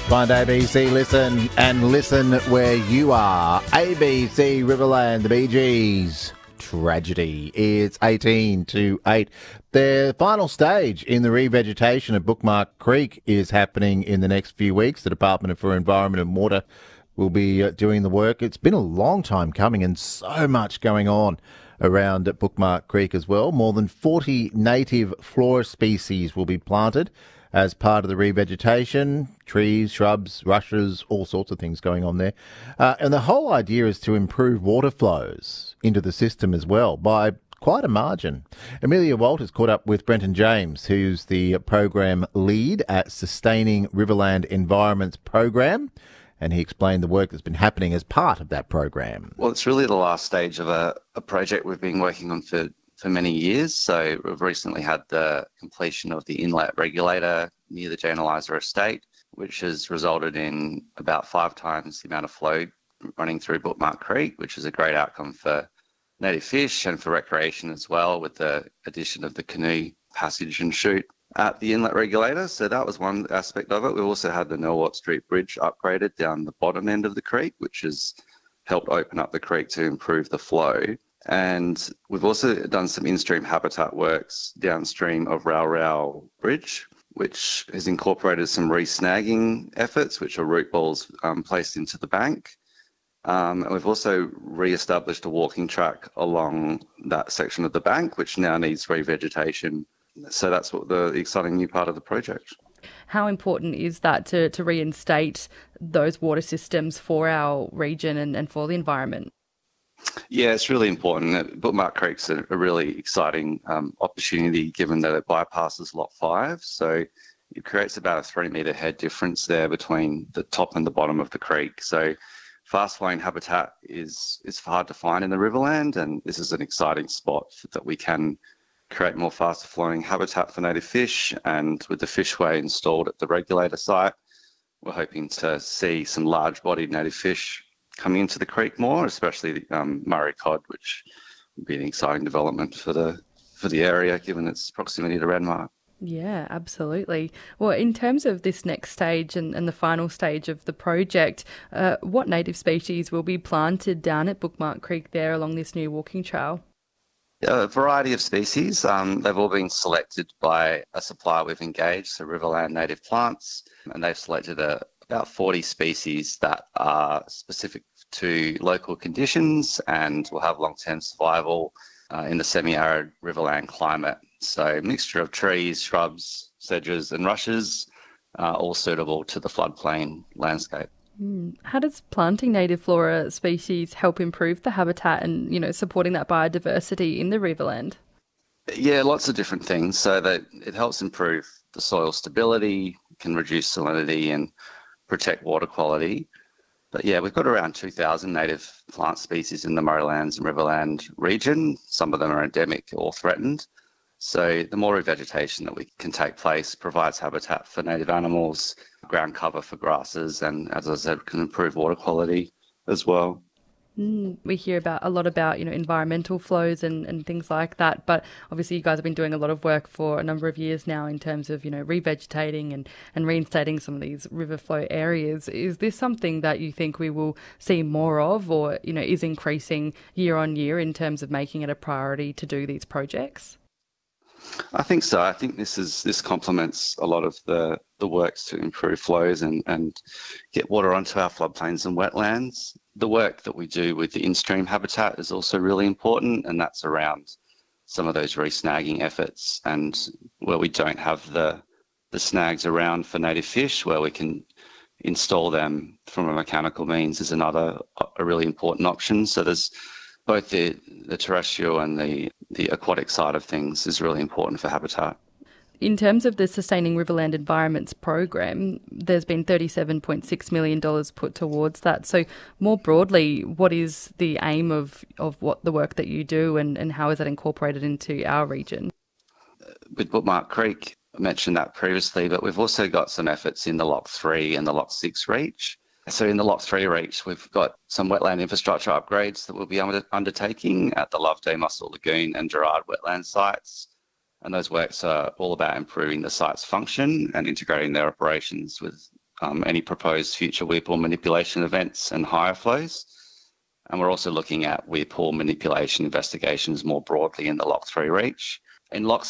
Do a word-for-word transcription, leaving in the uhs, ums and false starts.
Find A B C Listen and listen where you are. A B C Riverland, the Bee Gees. Tragedy. It's eighteen to eight. The final stage in the revegetation of Bookmark Creek is happening in the next few weeks. The Department for Environment and Water will be uh, doing the work. It's been a long time coming and so much going on around at Bookmark Creek as well. More than forty native flora species will be planted as part of the revegetation. Trees, shrubs, rushes, all sorts of things going on there. Uh, and the whole idea is to improve water flows into the system as well by quite a margin. Amelia Walters caught up with Brenton James, who's the program lead at Sustaining Riverland Environments Program, and he explained the work that's been happening as part of that program. Well, it's really the last stage of a, a project we've been working on for, for many years. So we've recently had the completion of the inlet regulator near the Janelizer estate, which has resulted in about five times the amount of flow running through Bookmark Creek, which is a great outcome for native fish and for recreation as well, with the addition of the canoe passage and chute at the inlet regulator. So that was one aspect of it. We've also had the Nelwatt Street Bridge upgraded down the bottom end of the creek, which has helped open up the creek to improve the flow. And we've also done some in-stream habitat works downstream of Rao Rao Bridge, which has incorporated some re-snagging efforts, which are root balls um, placed into the bank. Um, and we've also re-established a walking track along that section of the bank, which now needs revegetation. So that's what the exciting new part of the project. How important is that to, to reinstate those water systems for our region and, and for the environment? Yeah, it's really important. Bookmark Creek's a, a really exciting um, opportunity, given that it bypasses Lot five. So it creates about a three metre head difference there between the top and the bottom of the creek. So fast-flowing habitat is, is hard to find in the Riverland, and this is an exciting spot that we can create more faster-flowing habitat for native fish. And with the fishway installed at the regulator site, we're hoping to see some large-bodied native fish coming into the creek more, especially the um, Murray cod, which would be an exciting development for the for the area, given its proximity to Renmark. Yeah, absolutely. Well, in terms of this next stage and, and the final stage of the project, uh, what native species will be planted down at Bookmark Creek there along this new walking trail? A variety of species. Um, they've all been selected by a supplier we've engaged, so Riverland Native Plants, and they've selected a about forty species that are specific to local conditions and will have long-term survival uh, in the semi-arid riverland climate. So a mixture of trees, shrubs, sedges and rushes, uh, all suitable to the floodplain landscape. Mm. How does planting native flora species help improve the habitat and, you know, supporting that biodiversity in the Riverland? Yeah, lots of different things. So that it helps improve the soil stability, can reduce salinity and protect water quality. But yeah, we've got around two thousand native plant species in the Murraylands and Riverland region. Some of them are endemic or threatened. So the more revegetation that we can take place provides habitat for native animals, ground cover for grasses, and as I said, can improve water quality as well. Mm, we hear about a lot about, you know, environmental flows and, and things like that, but obviously you guys have been doing a lot of work for a number of years now in terms of, you know, revegetating and, and reinstating some of these river flow areas. Is this something that you think we will see more of, or, you know, is increasing year on year in terms of making it a priority to do these projects? I think so. I think this is this complements a lot of the, the works to improve flows and, and get water onto our floodplains and wetlands. The work that we do with the in-stream habitat is also really important, and that's around some of those re-snagging efforts, and where we don't have the the snags around for native fish, where we can install them from a mechanical means is another a really important option. So there's both the, the terrestrial and the, the aquatic side of things is really important for habitat. In terms of the Sustaining Riverland Environments program, there's been thirty-seven point six million dollars put towards that. So more broadly, what is the aim of, of what the work that you do, and, and how is that incorporated into our region? With Bookmark Creek, I mentioned that previously, but we've also got some efforts in the Lock three and the Lock six reach. So in the Lock three reach, we've got some wetland infrastructure upgrades that we'll be undertaking at the Loveday Mussel Lagoon and Gerard wetland sites. And those works are all about improving the site's function and integrating their operations with um, any proposed future weir pool manipulation events and higher flows. And we're also looking at weir pool manipulation investigations more broadly in the Lock three Reach. In Lock